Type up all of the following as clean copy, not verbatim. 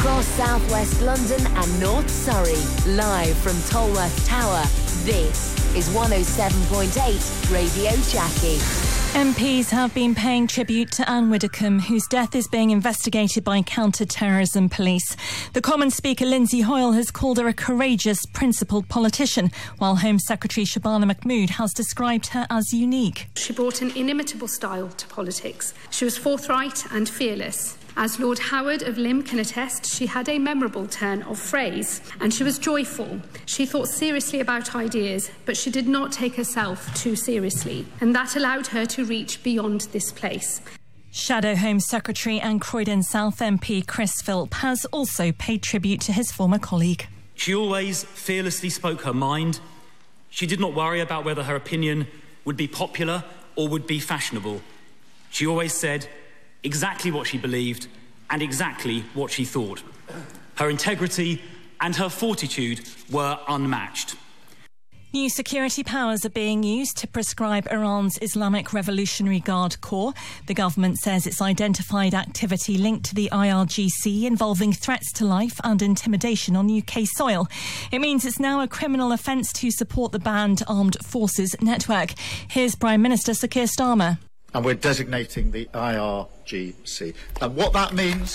across southwest London and North Surrey. Live from Tolworth Tower, this is 107.8 Radio Jackie. MPs have been paying tribute to Anne Widdecombe, whose death is being investigated by counter-terrorism police. The Commons Speaker Lindsay Hoyle has called her a courageous, principled politician, while Home Secretary Shabana Mahmood has described her as unique. She brought an inimitable style to politics. She was forthright and fearless. As Lord Howard of Lymm can attest, she had a memorable turn of phrase, and she was joyful. She thought seriously about ideas, but she did not take herself too seriously, and that allowed her to reach beyond this place. Shadow Home Secretary and Croydon South MP Chris Philp has also paid tribute to his former colleague. She always fearlessly spoke her mind. She did not worry about whether her opinion would be popular or would be fashionable. She always said exactly what she believed and exactly what she thought. Her integrity and her fortitude were unmatched. New security powers are being used to prescribe Iran's Islamic Revolutionary Guard Corps. The government says it's identified activity linked to the IRGC involving threats to life and intimidation on UK soil. It means it's now a criminal offence to support the banned armed forces network. Here's Prime Minister Sir Keir Starmer. And we're designating the IRGC. And what that means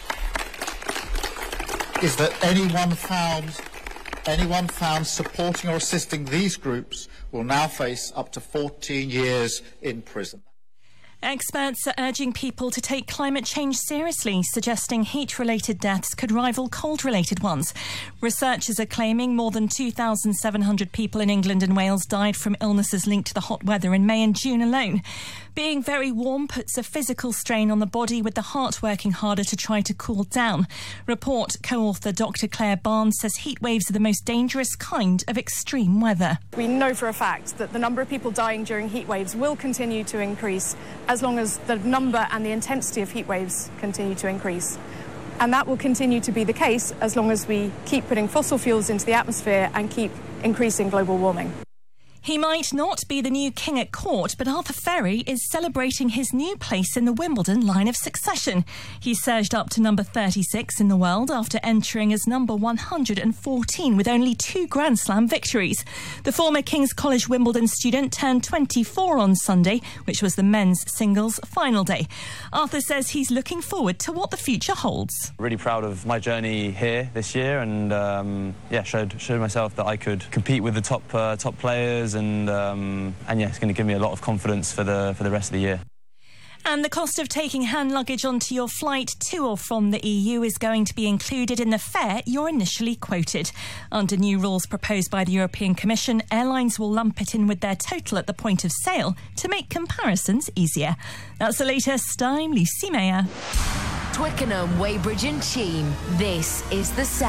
is that anyone found supporting or assisting these groups will now face up to 14 years in prison. Experts are urging people to take climate change seriously, suggesting heat-related deaths could rival cold-related ones. Researchers are claiming more than 2,700 people in England and Wales died from illnesses linked to the hot weather in May and June alone. Being very warm puts a physical strain on the body, with the heart working harder to try to cool down. Report co-author Dr Claire Barnes says heat waves are the most dangerous kind of extreme weather. We know for a fact that the number of people dying during heat waves will continue to increase as long as the number and the intensity of heat waves continue to increase. And that will continue to be the case as long as we keep putting fossil fuels into the atmosphere and keep increasing global warming. He might not be the new king at court, but Arthur Ferry is celebrating his new place in the Wimbledon line of succession. He surged up to number 36 in the world after entering as number 114 with only 2 Grand Slam victories. The former King's College Wimbledon student turned 24 on Sunday, which was the men's singles final day. Arthur says he's looking forward to what the future holds. Really proud of my journey here this year, and showed myself that I could compete with the top players. And it's going to give me a lot of confidence for the rest of the year. And the cost of taking hand luggage onto your flight to or from the EU is going to be included in the fare you're initially quoted. Under new rules proposed by the European Commission, airlines will lump it in with their total at the point of sale to make comparisons easier. That's the latest. I'm Lucy Mayer. Twickenham, Weybridge and Cheam. This is the